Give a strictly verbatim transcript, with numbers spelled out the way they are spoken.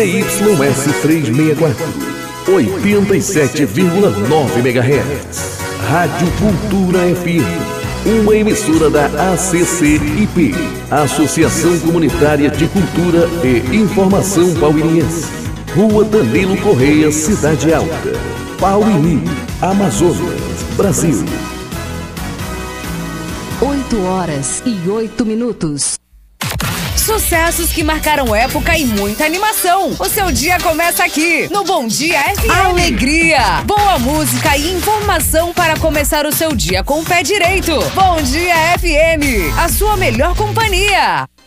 Y S trezentos e sessenta e quatro, oitenta e sete vírgula nove megahertz. Rádio Cultura F M, uma emissora da A C C I P, Associação Comunitária de Cultura e Informação Pauliense. Rua Danilo Correia, Cidade Alta, Pauini, Amazonas, Brasil. oito horas e oito minutos. Sucessos que marcaram época e muita animação. O seu dia começa aqui, no Bom Dia F M. Alegria, boa música e informação para começar o seu dia com o pé direito. Bom Dia F M, a sua melhor companhia.